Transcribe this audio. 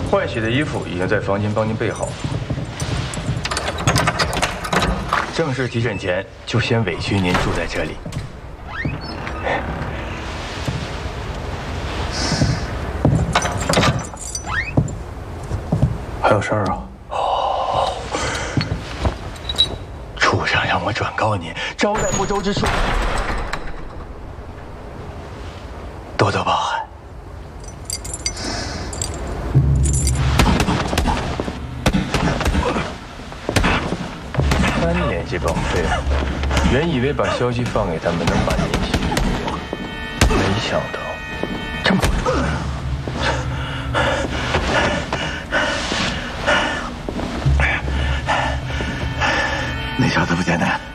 换洗的衣服已经在房间帮您备好。正式提审前，就先委屈您住在这里。 还有事儿啊？ 哦，处长让我转告您，招待不周之处，多多包涵。3年级绑匪，原以为把消息放给他们能把联系取掉，没想到这么准。那小子不简单。